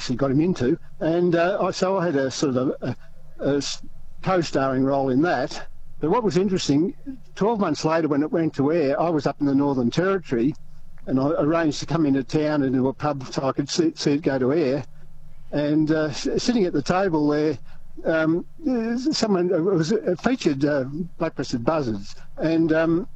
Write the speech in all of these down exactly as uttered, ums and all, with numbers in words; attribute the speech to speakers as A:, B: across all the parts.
A: actually got him into. And uh, I, so I had a sort of a, a, a co-starring role in that. But what was interesting, twelve months later when it went to air, I was up in the Northern Territory, and I arranged to come into town into a pub so I could see, see it go to air. And uh, sitting at the table there, um, someone it was it featured uh, black-breasted buzzards, and um,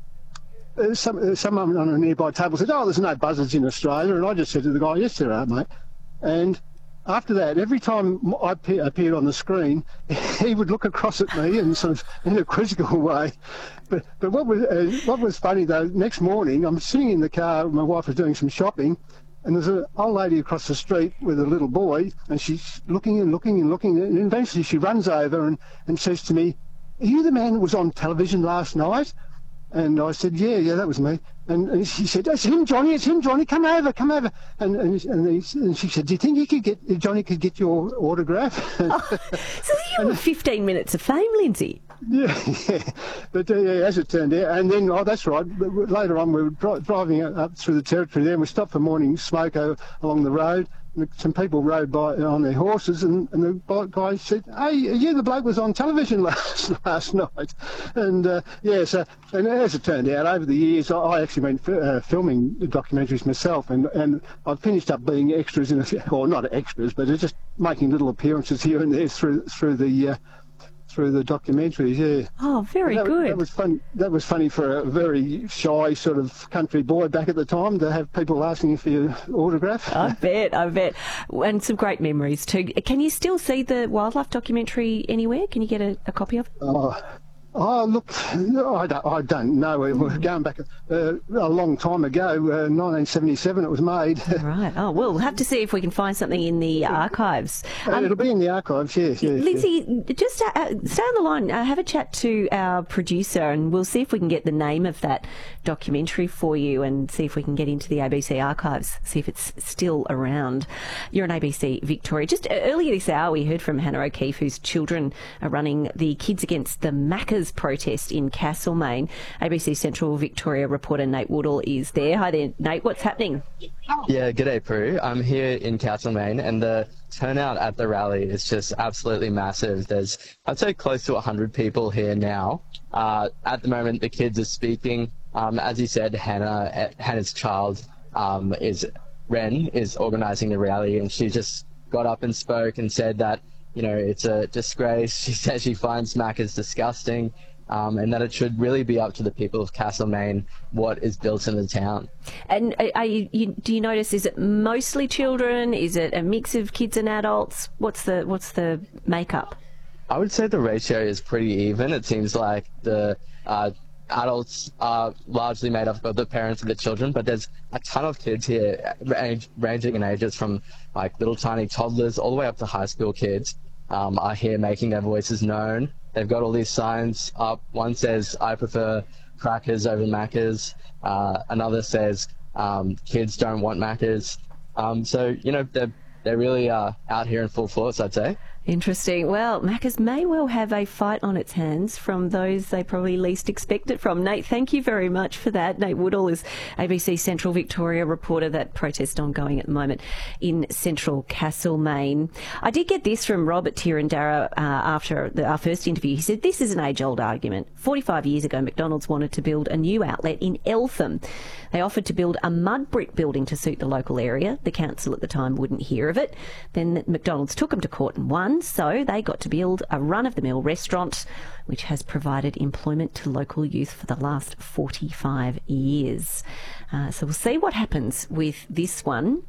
A: some someone on a nearby table said, "Oh, there's no buzzards in Australia," and I just said to the guy, "Yes, there are, mate." And after that, every time I appeared on the screen, he would look across at me and sort of in a quizzical way. But but what was uh, what was funny though, next morning I'm sitting in the car, my wife was doing some shopping, and there's an old lady across the street with a little boy, and she's looking and looking and looking, and eventually she runs over and, and says to me, "Are you the man that was on television last night?" And I said, yeah, yeah, that was me. And, and she said, "It's him, Johnny, it's him, Johnny, come over, come over." And and, and, he, and she said, "Do you think you could get, Johnny could get your autograph?"
B: Oh, so you were fifteen minutes of fame, Lindsay.
A: Yeah, yeah. But uh, yeah, as it turned out, and then, oh, that's right, later on we were dri driving up through the territory there, and we stopped for morning smoke along the road. Some people rode by on their horses, and, and the guy said, "Hey, you the bloke was on television last last night." And uh, yeah, so and as it turned out, over the years, I, I actually went uh, filming documentaries myself, and and I finished up being extras in a, or not extras, but just making little appearances here and there through through the. Uh, through the documentaries, yeah.
B: Oh, very
A: that,
B: good.
A: That was fun. That was funny for a very shy sort of country boy back at the time to have people asking for your autograph.
B: I bet, I bet. And some great memories too. Can you still see the wildlife documentary anywhere? Can you get a, a copy of it?
A: Oh, oh look, I don't, I don't know. We're going back uh, a long time ago, uh, nineteen seventy-seven it was made.
B: Right. Oh, well, we'll have to see if we can find something in the archives.
A: Um, It'll be in the archives, yes. yes
B: Lindsay,
A: yes.
B: just uh, stay on the line. Uh, have a chat to our producer and we'll see if we can get the name of that documentary for you and see if we can get into the A B C archives, see if it's still around. You're on A B C Victoria. Just earlier this hour, we heard from Hannah O'Keefe, whose children are running the Kids Against the Macca's protest in Castlemaine. A B C Central Victoria reporter Nate Woodall is there. Hi there, Nate. What's happening?
C: Yeah, g'day, Prue. I'm here in Castlemaine, and the turnout at the rally is just absolutely massive. There's, I'd say, close to one hundred people here now. Uh, at the moment, the kids are speaking. Um, as you said, Hannah, Hannah's child um, is Ren is organising the rally, and she just got up and spoke and said that, you know, it's a disgrace. She says she finds Macca's disgusting. Um, and that it should really be up to the people of Castlemaine what is built in the town.
B: And are you, you, do you notice, is it mostly children? Is it a mix of kids and adults? What's the what's the makeup?
C: I would say the ratio is pretty even. It seems like the uh, adults are largely made up of the parents and the children, but there's a ton of kids here, range, ranging in ages from like little tiny toddlers all the way up to high school kids, um, are here making their voices known. They've got all these signs up. One says, "I prefer crackers over Macca's." Uh, another says, um, "Kids don't want Macca's." Um, so, you know, they're, they're really uh, out here in full force, I'd say.
B: Interesting. Well, Macca's may well have a fight on its hands from those they probably least expect it from. Nate, thank you very much for that. Nate Woodall is A B C Central Victoria reporter. That protest ongoing at the moment in central Castlemaine. I did get this from Robert Tirandara uh, after the, our first interview. He said, "This is an age-old argument. forty-five years ago, McDonald's wanted to build a new outlet in Eltham. They offered to build a mud brick building to suit the local area. The council at the time wouldn't hear of it. Then McDonald's took them to court and won. So they got to build a run-of-the-mill restaurant, which has provided employment to local youth for the last forty-five years. Uh, so we'll see what happens with this one.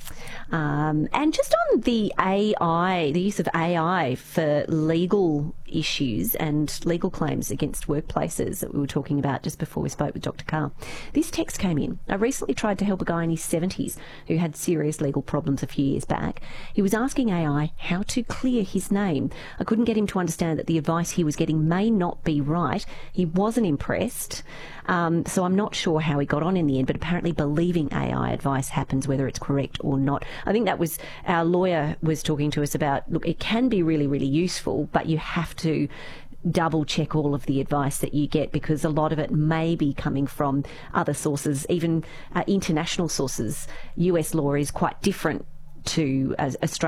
B: Um, and just on the A I, the use of A I for legal issues and legal claims against workplaces that we were talking about just before we spoke with Doctor Carr. This text came in. I recently tried to help a guy in his seventies who had serious legal problems a few years back. He was asking A I how to clear his name. I couldn't get him to understand that the advice he was getting may not be right. He wasn't impressed. Um, so I'm not sure how he got on in the end, but apparently believing A I advice happens whether it's correct or not. I think that was our lawyer was talking to us about, look, it can be really, really useful, but you have to double check all of the advice that you get because a lot of it may be coming from other sources, even uh, international sources. U S law is quite different to uh, Australia.